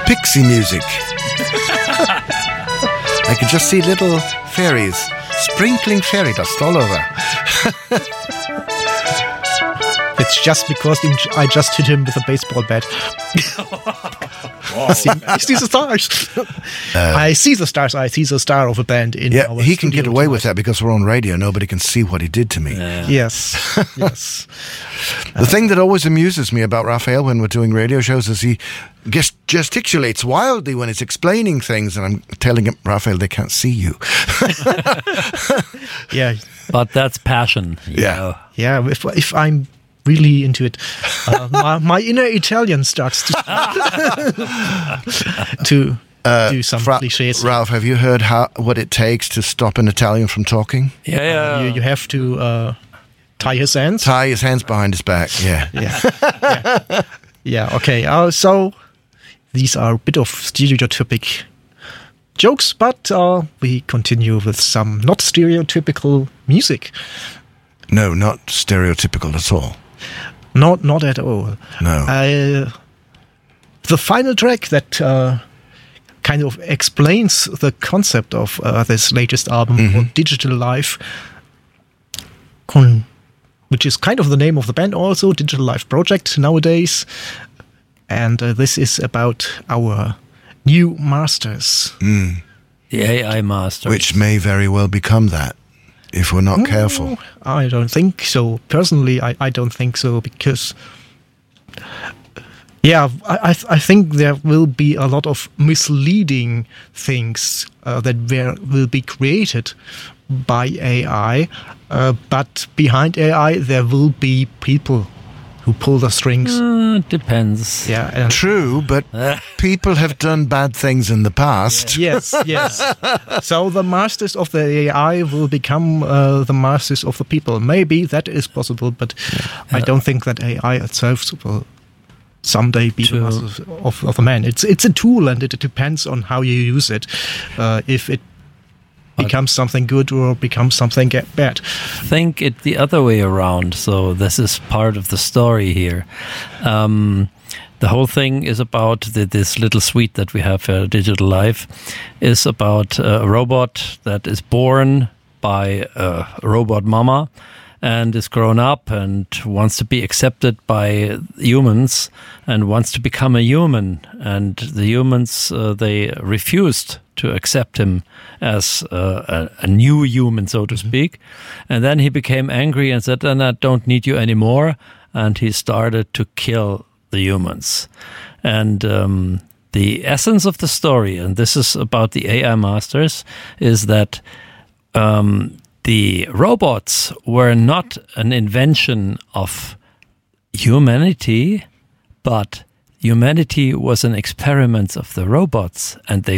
pixie music. I could just see little fairies sprinkling fairy dust all over. It's just because I just hit him with a baseball bat. I see the stars. I see the stars. I see the star of a band in our he can get away tonight. with that because we're on radio. Nobody can see what he did to me. Yes, yes. The thing that always amuses me about Raphael when we're doing radio shows is he gesticulates wildly when he's explaining things, and I'm telling him, Raphael, they can't see you. Yeah, But that's passion. you know. yeah. If I'm really into it, my inner Italian starts to do some cliches. Ralph, have you heard what it takes to stop an Italian from talking? Yeah. You have to tie his hands. Tie his hands behind his back. Yeah. Yeah. Okay. So these are a bit of stereotypic jokes, but we continue with some not stereotypical music. No, not stereotypical at all. Not at all. No. The final track that kind of explains the concept of this latest album, called Digital Life, which is kind of the name of the band also, Digital Life Project nowadays. And this is about our new masters. The AI master. Which may very well become that if we're not careful. I don't think so. Personally, I don't think so, because I think there will be a lot of misleading things that will be created by AI, but behind AI there will be people who pull the strings. Depends. Yeah, and True, but people have done bad things in the past. yes. So the masters of the AI will become the masters of the people. Maybe that is possible, but I don't think that AI itself will someday be the masters of the man. It's a tool, and it depends on how you use it. If it becomes something good or becomes something bad. Think it the other way around. So this is part of the story here. The whole thing is about this little suite that we have, Digital Life, is about a robot that is born by a robot mama and is grown up and wants to be accepted by humans and wants to become a human. And the humans, they refused to accept him as a new human, so to speak. And then he became angry and said, "And I don't need you anymore." And he started to kill the humans. And the essence of the story, and this is about the AI masters, is that the robots were not an invention of humanity, but humanity was an experiment of the robots, and they